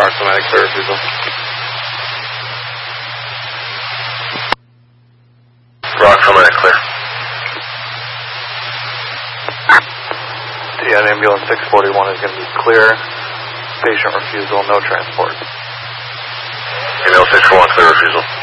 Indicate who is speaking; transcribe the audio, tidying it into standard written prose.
Speaker 1: Approximatic clear refusal.
Speaker 2: Approximatic clear.
Speaker 1: TN ambulance 641 is going to be clear. Patient refusal, no transport.
Speaker 2: Email 641, clear refusal.